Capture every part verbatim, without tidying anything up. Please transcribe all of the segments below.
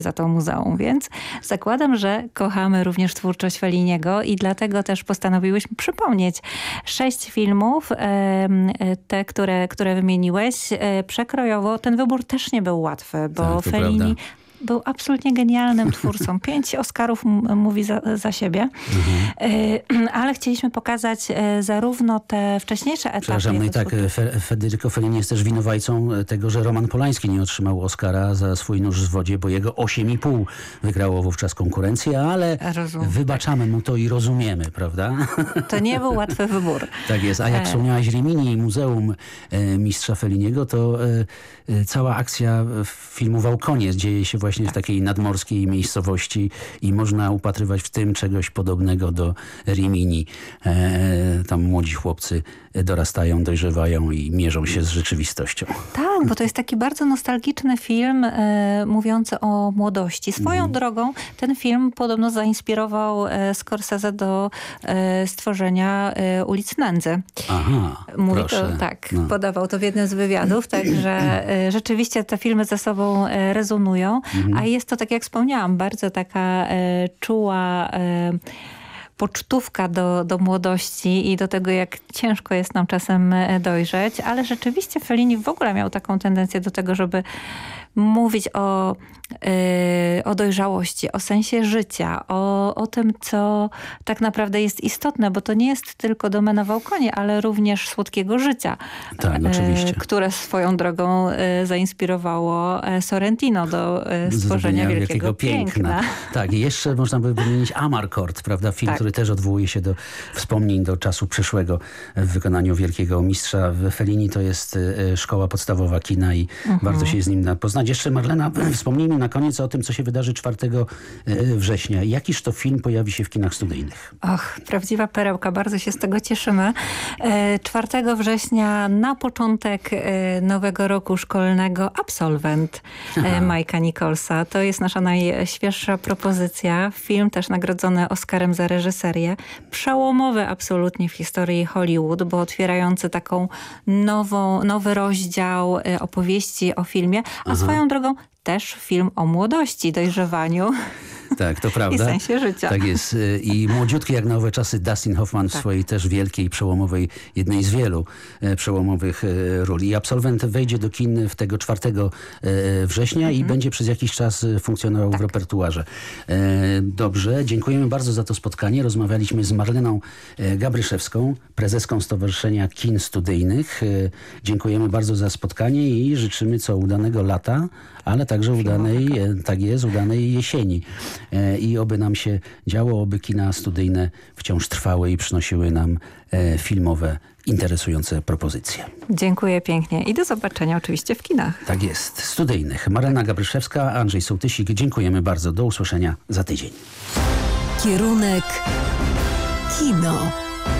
za to muzeum, więc zakładam, że kochamy również twórczość Felliniego i dlatego też postanowiłyśmy przypomnieć sześć filmów, te, które, które wymieniłeś, przekrojowo. Ten wybór też nie był łatwy, bo tak, Fellini prawda. Był absolutnie genialnym twórcą. Pięć Oscarów m- mówi za, za siebie. Mhm. Ale chcieliśmy pokazać zarówno te wcześniejsze etapy. Przepraszam, no i tak, Fe- Federico Fellini jest też winowajcą tego, że Roman Polański nie otrzymał Oscara za swój Nóż w wodzie, bo jego osiem i pół wygrało wówczas konkurencję, ale Rozumiem, wybaczamy mu to i rozumiemy, prawda? To nie był łatwy wybór. Tak jest. A jak wspomniałaś Rimini i Muzeum e, Mistrza Felliniego, to e, e, cała akcja filmu Wałkonie dzieje się właśnie w takiej nadmorskiej miejscowości i można upatrywać w tym czegoś podobnego do Rimini. E, tam młodzi chłopcy dorastają, dojrzewają i mierzą się z rzeczywistością. Tak, bo to jest taki bardzo nostalgiczny film e, mówiący o młodości. Swoją mm. drogą ten film podobno zainspirował e, Scorsese do e, stworzenia e, Ulic Nędzy. Aha, Mówi proszę. to, tak, no. podawał to w jednym z wywiadów, także e, rzeczywiście te filmy ze sobą e, rezonują, mm. a jest to, tak jak wspomniałam, bardzo taka e, czuła e, pocztówka do, do młodości i do tego, jak ciężko jest nam czasem dojrzeć, ale rzeczywiście Fellini w ogóle miał taką tendencję do tego, żeby mówić o, yy, o dojrzałości, o sensie życia, o, o tym, co tak naprawdę jest istotne, bo to nie jest tylko domena Wałkonie, ale również Słodkiego życia, tak, oczywiście. Yy, które swoją drogą yy, zainspirowało Sorrentino do yy, stworzenia Wielkiego, Wielkiego Piękna. Piękna. Tak, i jeszcze można by wymienić Amarcord, prawda? Film, tak. który też odwołuje się do wspomnień do czasu przeszłego w wykonaniu Wielkiego Mistrza. Fellini to jest y, szkoła podstawowa kina i mhm. bardzo się z nim poznać. Jeszcze Marlena, wspomnijmy na koniec o tym, co się wydarzy czwartego września. Jakiż to film pojawi się w kinach studyjnych? Och, prawdziwa perełka. Bardzo się z tego cieszymy. czwartego września na początek nowego roku szkolnego Absolwent Aha. Majka Nicholsa. To jest nasza najświeższa propozycja. Film też nagrodzony Oscarem za reżyserię. Przełomowy absolutnie w historii Hollywood, bo otwierający taką nową, nowy rozdział opowieści o filmie, a Aha. swoją drogą też film o młodości, dojrzewaniu. Tak, to prawda. I sensie życia. Tak jest. I młodziutki jak na owe czasy Dustin Hoffman w tak. swojej też wielkiej, przełomowej, jednej z wielu e, przełomowych e, ról. I Absolwent wejdzie do kin w tego czwartego września mm -hmm. i będzie przez jakiś czas funkcjonował tak. w repertuarze. E, dobrze, dziękujemy bardzo za to spotkanie. Rozmawialiśmy z Marleną e, Gabryszewską, prezeską Stowarzyszenia Kin Studyjnych. E, dziękujemy bardzo za spotkanie i życzymy co udanego lata, ale także udanej, e, tak jest, udanej jesieni. I oby nam się działo, oby kina studyjne wciąż trwały i przynosiły nam e, filmowe, interesujące propozycje. Dziękuję pięknie i do zobaczenia oczywiście w kinach. Tak jest, studyjnych. Marlena Gabryszewska, Andrzej Sołtysik. Dziękujemy bardzo. Do usłyszenia za tydzień. Kierunek kino.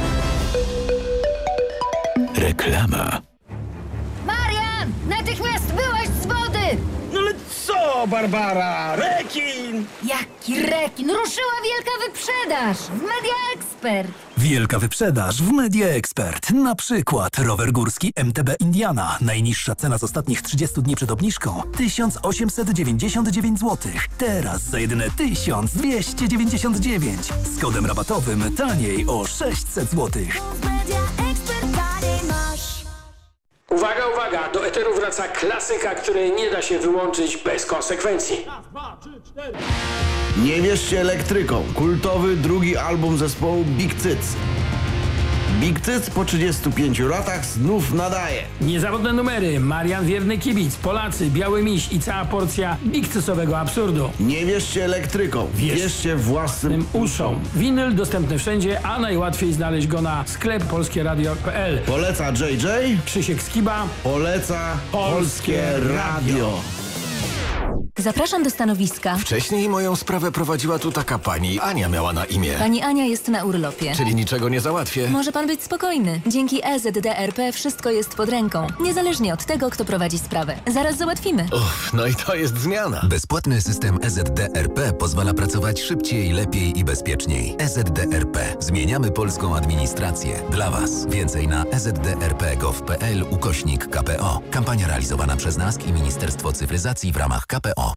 Reklama. Marian! Natychmiast wyłaź z wody! No ale co, Barbara? Rekin! Jaki rekin? Ruszyła wielka wyprzedaż w Media Expert. Wielka wyprzedaż w Media Expert. Na przykład rower górski M T B Indiana. Najniższa cena z ostatnich trzydziestu dni przed obniżką tysiąc osiemset dziewięćdziesiąt dziewięć złotych. Teraz za jedyne tysiąc dwieście dziewięćdziesiąt dziewięć. Z kodem rabatowym taniej o sześćset złotych. Uwaga, uwaga! Do eteru wraca klasyka, której nie da się wyłączyć bez konsekwencji. Nie wierzcie elektrykom. Kultowy drugi album zespołu Big Cyc. Big Cyc po trzydziestu pięciu latach znów nadaje. Niezawodne numery, Marian Wierny Kibic, Polacy, Biały Miś i cała porcja Big Cycowego absurdu. Nie wierzcie elektrykom. Wierz Wierzcie własnym uszom. Winyl dostępny wszędzie, a najłatwiej znaleźć go na sklep polskie radio kropka p l. Poleca J J. Krzysiek Skiba. Poleca Polskie Radio. Zapraszam do stanowiska. Wcześniej moją sprawę prowadziła tu taka pani. Ania miała na imię. Pani Ania jest na urlopie. Czyli niczego nie załatwię. Może pan być spokojny. Dzięki E Z D R P wszystko jest pod ręką. Niezależnie od tego, kto prowadzi sprawę. Zaraz załatwimy. Uff, no i to jest zmiana. Bezpłatny system E Z D R P pozwala pracować szybciej, lepiej i bezpieczniej. E Z D R P. Zmieniamy polską administrację. Dla Was. Więcej na e z d r p kropka gov kropka p l ukośnik K P O. Kampania realizowana przez N A S K i Ministerstwo Cyfryzacji w ramach K P O.